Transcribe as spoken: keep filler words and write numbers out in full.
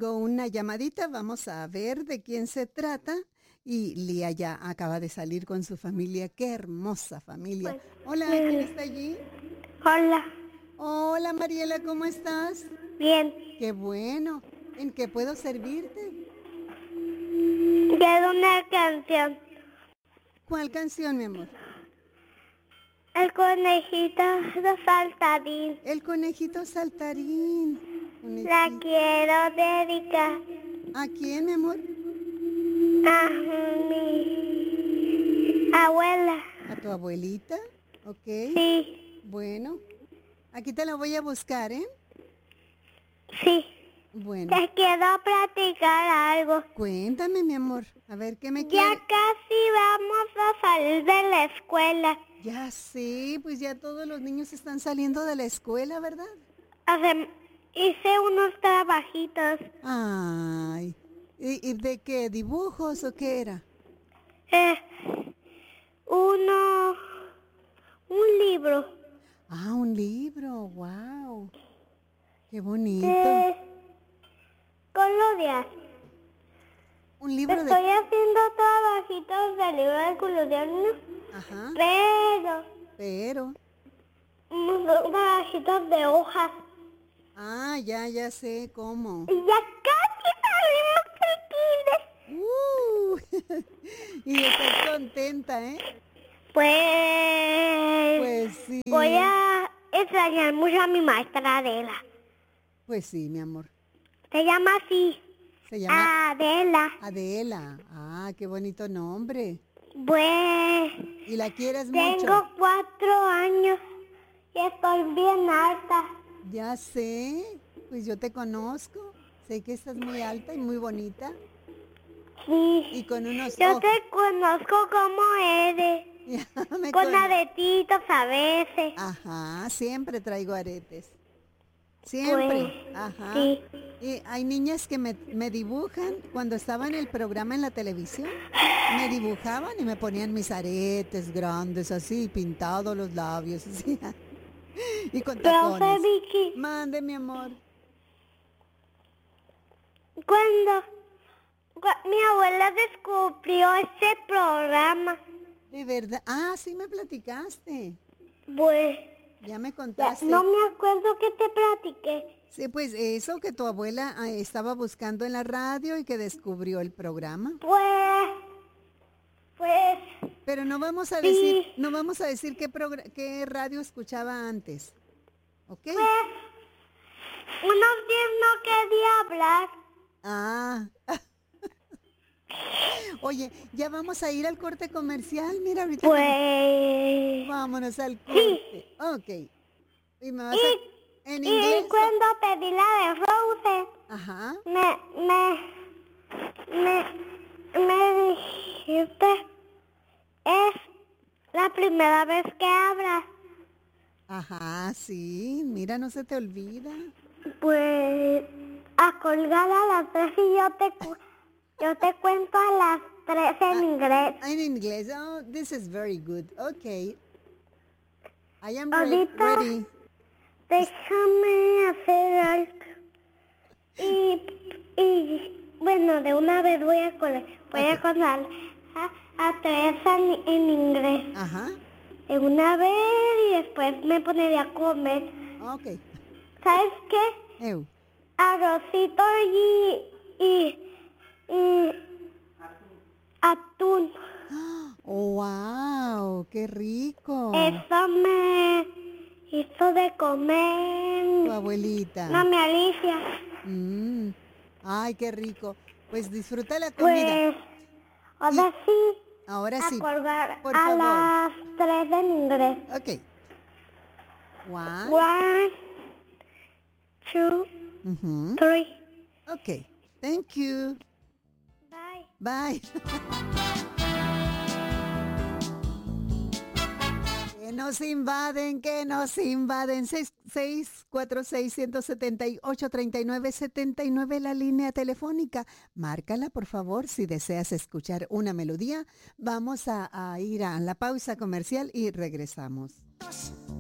tengo una llamadita, vamos a ver de quién se trata. Y Lía ya acaba de salir con su familia, qué hermosa familia. Pues, Hola, ¿quién está allí? Hola, Hola Mariela, ¿cómo estás? bien. Qué bueno. ¿En qué puedo servirte? Quiero una canción. ¿Cuál canción, mi amor? El conejito de saltarín. El conejito saltarín. La Conejito. quiero dedicar ¿A quién, mi amor? a mi abuela. ¿A tu abuelita? Ok. Sí, Bueno, aquí te la voy a buscar, ¿eh? sí. Bueno, Te quiero platicar algo. cuéntame, mi amor. A ver, ¿qué me Ya quieres? casi vamos a salir de la escuela. Ya sé, pues ya todos los niños están saliendo de la escuela, ¿verdad? Hace- hice unos trabajitos. Ay, ¿y, y de qué? ¿Dibujos o qué era? Eh, uno, un libro Ah, un libro, wow. Qué bonito. de colorear. Un libro de... Estoy haciendo trabajitos del libro de colorear, ¿no? Ajá, Pero pero... unos trabajitos de hojas. Ah, ya, ya sé cómo. Y ya casi salimos del kinder. Uh, y estás contenta, ¿eh? Pues Pues sí, voy a extrañar mucho a mi maestra Adela. pues sí, mi amor. Se llama así, Se llama Adela. Adela. Ah, qué bonito nombre. Pues ¿Y la quieres tengo mucho? cuatro años y estoy bien alta. Ya sé, pues yo te conozco. Sé que estás muy alta y muy bonita. Sí, Y con unos yo ojos. te conozco como eres, Ya me con con- aretitos a veces. Ajá, siempre traigo aretes. Pues Siempre. Ajá. sí. Y hay niñas que me, me dibujan cuando estaba en el programa en la televisión. Me dibujaban y me ponían mis aretes grandes así, pintados los labios así. Y con Profe tacones. Vicky, Mande, mi amor. cuando cu- mi abuela descubrió ese programa, De verdad. Ah, sí me platicaste. pues Ya me ya contaste. no me acuerdo que te platiqué. Sí, pues eso que tu abuela ah, estaba buscando en la radio y que descubrió el programa. Pues, pues, Pero no vamos a sí, decir, no vamos a decir qué progra- qué radio escuchaba antes. ¿Ok? pues, unos días no quería hablar. Ah. Oye, ya vamos a ir al corte comercial. Mira, ahorita que me- Pues, vámonos al sí, corte. Ok. ¿Y me vas a... y, en y inglés? o- cuando pedí la de Frozen, Ajá. me, me, me, me dijiste, es la primera vez que hablas. Ajá, sí. Mira, no se te olvida. Pues, a colgar a las tres y yo te, cu- yo te cuento a las tres en inglés. En inglés. Oh, this is very good. Okay. I am re- Ahorita, ready. déjame hacer algo. Y, y bueno, de una vez voy a colar, voy a Ok. colar a, a tres en, en inglés. Ajá. De una vez y después me pondré a comer. Ok. ¿Sabes qué? Eu. Arrocito y, y, y atún. Wow, qué rico. Eso me hizo de Tu comer abuelita. mami Alicia. Mm. Ay, qué rico. Pues disfruta la comida. Pues ahora sí, Ahora a sí, colgar por a favor. las tres en inglés. Ok. One. One, two, Ujú. three. Ok. Thank you. Bye. Bye. Que nos invaden, que nos invaden. seis seis cuatro seis, uno siete ocho, tres nueve siete nueve, la línea telefónica. Márcala, por favor, si deseas escuchar una melodía. Vamos a, a ir a la pausa comercial y regresamos.